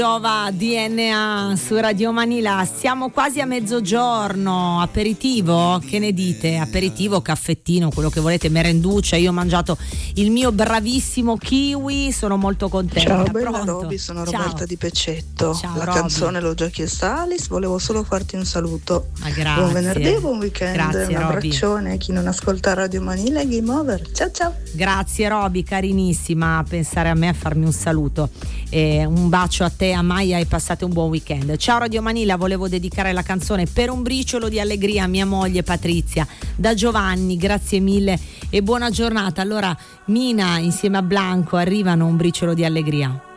Giova DNA su Radio Manila, siamo quasi a mezzogiorno, aperitivo, che ne dite? Aperitivo, caffettino, quello che volete, merenduccia. Io ho mangiato il mio bravissimo kiwi, sono molto contenta. Ciao bella Roby, sono Roberta di Pecetto. Ciao, la Roby. Canzone l'ho già chiesta a Alice, volevo solo farti un saluto. Grazie. Buon venerdì, buon weekend, Grazie, un abbraccione a chi non ascolta Radio Manila e Game Over. Ciao ciao. Grazie Roby, carinissima, a pensare a me, a farmi un saluto. Un bacio a te, a Maia, e passate un buon weekend. Ciao Radio Manila, volevo dedicare la canzone Per un briciolo di allegria a mia moglie Patrizia, da Giovanni, grazie mille e buona giornata. Allora Mina insieme a Blanco arrivano, Un briciolo di allegria.